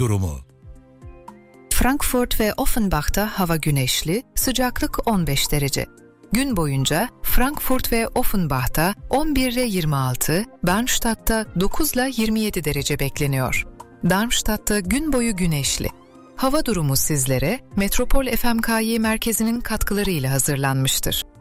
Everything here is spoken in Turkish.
durumu. Frankfurt ve Offenbach'ta hava güneşli, sıcaklık 15 derece. Gün boyunca Frankfurt ve Offenbach'ta 11 ile 26, Darmstadt'ta 9 ile 27 derece bekleniyor. Darmstadt'ta gün boyu güneşli. Hava durumu sizlere Metropol FMKY merkezinin katkılarıyla hazırlanmıştır.